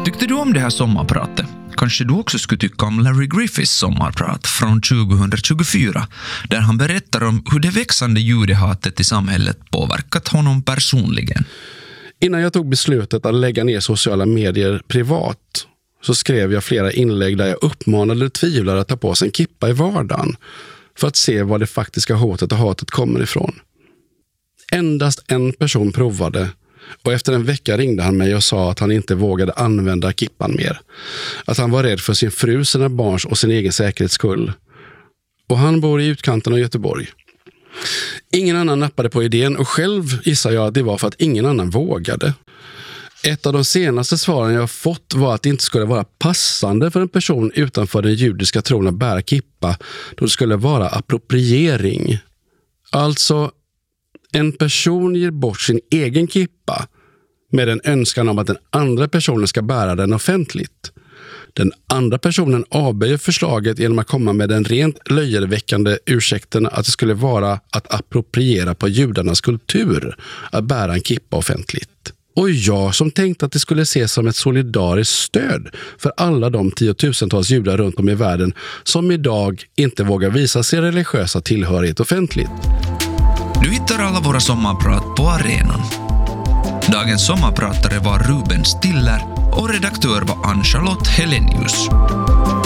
Tyckte du om det här sommarpratet? Kanske du också skulle tycka om Larry Griffiths sommarprat från 2024, där han berättar om hur det växande judehatet i samhället påverkat honom personligen. Innan jag tog beslutet att lägga ner sociala medier privat så skrev jag flera inlägg där jag uppmanade tvivlare att ta på sig en kippa i vardagen för att se var det faktiska hotet och hatet kommer ifrån. Endast en person provade, och efter en vecka ringde han mig och sa att han inte vågade använda kippan mer. Att han var rädd för sin fru, sina barns och sin egen säkerhets skull. Och han bor i utkanten av Göteborg. Ingen annan nappade på idén, och själv gissar jag att det var för att ingen annan vågade. Ett av de senaste svaren jag fått var att det inte skulle vara passande för en person utanför den judiska tron att bära kippa, då det skulle vara appropriering. Alltså, en person ger bort sin egen kippa med en önskan om att den andra personen ska bära den offentligt. Den andra personen avböjer förslaget genom att komma med den rent löjeväckande ursäkten att det skulle vara att appropriera på judarnas kultur att bära en kippa offentligt. Och jag som tänkte att det skulle ses som ett solidariskt stöd för alla de tiotusentals judar runt om i världen som idag inte vågar visa sin religiösa tillhörighet offentligt. Du hittar alla våra sommarprat på arenan. Dagens sommarpratare var Ruben Stiller och redaktör var Ann-Charlotte Helenius.